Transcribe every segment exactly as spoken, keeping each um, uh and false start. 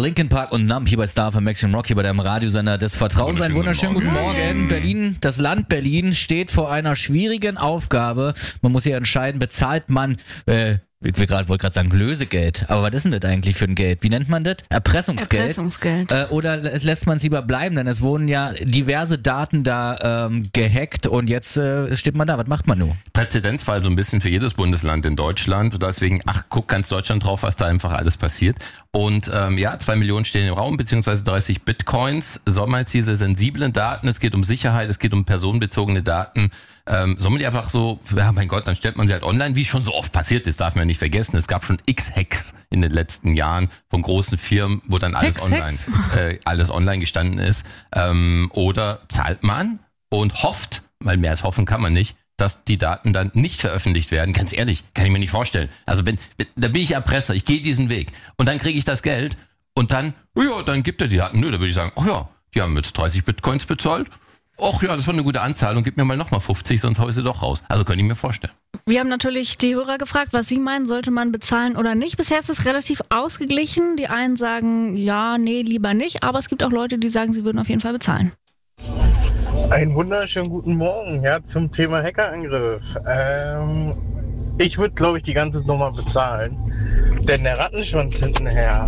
Linkin Park und Numb hier bei Star von Maximum Rock hier bei deinem Radiosender des Vertrauens. Einen wunderschönen guten Morgen. Berlin, das Land Berlin steht vor einer schwierigen Aufgabe. Man muss hier entscheiden, bezahlt man, äh, ich will grad, wollte gerade sagen Lösegeld, aber was ist denn das eigentlich für ein Geld? Wie nennt man das? Erpressungsgeld. Erpressungsgeld. Äh, oder lässt man es lieber bleiben, denn es wurden ja diverse Daten da ähm, gehackt und jetzt äh, steht man da. Was macht man nun? Präzedenzfall so ein bisschen für jedes Bundesland in Deutschland. Und deswegen, ach, guck ganz Deutschland drauf, was da einfach alles passiert. Und ähm, ja, zwei Millionen stehen im Raum, beziehungsweise dreißig Bitcoins. Soll man jetzt diese sensiblen Daten, es geht um Sicherheit, es geht um personenbezogene Daten, ähm, soll man die einfach so, ja mein Gott, dann stellt man sie halt online, wie schon so oft passiert ist, darf man ja nicht vergessen. Es gab schon x Hacks in den letzten Jahren von großen Firmen, wo dann alles Hex, online, Hex. Äh, alles online gestanden ist. Ähm, oder zahlt man und hofft, weil mehr als hoffen kann man nicht, dass die Daten dann nicht veröffentlicht werden. Ganz ehrlich, kann ich mir nicht vorstellen. Also wenn, da bin ich Erpresser, ich gehe diesen Weg und dann kriege ich das Geld und dann, ja, dann gibt er die Daten. Nö, da würde ich sagen, ach ja, die haben jetzt dreißig Bitcoins bezahlt. Ach ja, das war eine gute Anzahl und gib mir mal nochmal fünfzig, sonst hau ich sie doch raus. Also könnte ich mir vorstellen. Wir haben natürlich die Hörer gefragt, was sie meinen, sollte man bezahlen oder nicht. Bisher ist es relativ ausgeglichen. Die einen sagen, ja, nee, lieber nicht. Aber es gibt auch Leute, die sagen, sie würden auf jeden Fall bezahlen. Einen wunderschönen guten Morgen, ja, zum Thema Hackerangriff. Ähm, ich würde, glaube ich, die ganze Nummer bezahlen. Denn der Rattenschwanz hintenher,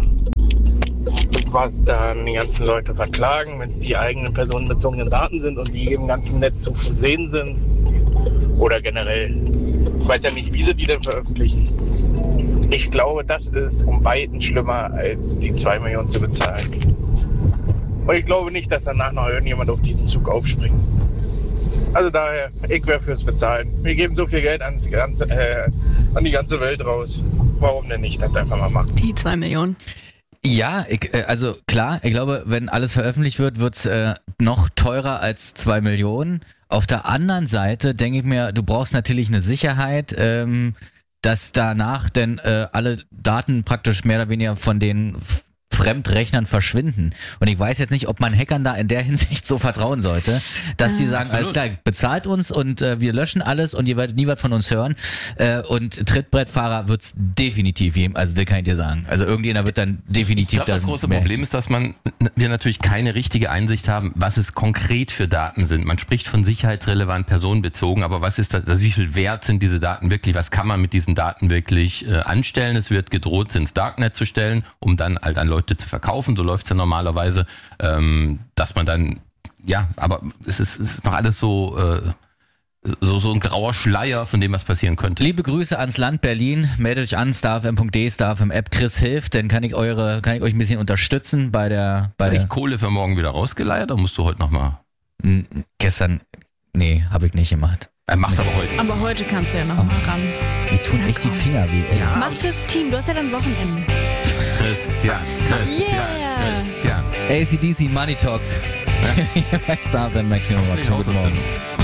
was dann die ganzen Leute verklagen, wenn es die eigenen personenbezogenen Daten sind und die im ganzen Netz zu sehen sind. Oder generell. Ich weiß ja nicht, wie sie die denn veröffentlichen. Ich glaube, das ist um Weiten schlimmer, als die zwei Millionen zu bezahlen. Und ich glaube nicht, dass danach noch irgendjemand auf diesen Zug aufspringt. Also daher, ich wäre fürs Bezahlen. Wir geben so viel Geld an, äh, an die ganze Welt raus. Warum denn nicht das einfach mal machen? Die zwei Millionen. Ja, ich, äh, also klar, ich glaube, wenn alles veröffentlicht wird, wird's äh, noch teurer als zwei Millionen. Auf der anderen Seite denke ich mir, du brauchst natürlich eine Sicherheit, ähm, dass danach denn äh, alle Daten praktisch mehr oder weniger von den F- Fremdrechnern verschwinden. Und ich weiß jetzt nicht, ob man Hackern da in der Hinsicht so vertrauen sollte, dass sie sagen, alles klar, bezahlt uns und äh, wir löschen alles und ihr werdet nie was von uns hören. Äh, und Trittbrettfahrer wird's definitiv geben, also das kann ich dir sagen. Also irgendjemand wird dann definitiv... Ich glaube, das große Problem ist, dass man wir natürlich keine richtige Einsicht haben, was es konkret für Daten sind. Man spricht von sicherheitsrelevant personenbezogen, aber was ist das, also wie viel wert sind diese Daten wirklich? Was kann man mit diesen Daten wirklich äh, anstellen? Es wird gedroht, sie ins Darknet zu stellen, um dann halt an Leute zu verkaufen, so läuft's ja normalerweise, ähm, dass man dann, ja, aber es ist, es ist noch alles so, äh, so, so ein grauer Schleier von dem, was passieren könnte. Liebe Grüße ans Land Berlin, meldet euch an, starfm punkt de, starfm App, Chris hilft, dann kann ich eure, kann ich euch ein bisschen unterstützen bei der, bei Hast du der, eigentlich Kohle für morgen wieder rausgeleiert, oder musst du heute nochmal? n- gestern, nee, habe ich nicht gemacht. Äh, machst aber heute. Aber heute kannst du ja noch mal ran. Mir tun echt die Finger weh, ey. Mach's fürs Team, du hast ja dann Wochenende. Christian, Christian, Yeah. Christian. A C D C Money Talks. Bei Starfm Maximum Rock. Raus aus Guten der Morgen. Nummer.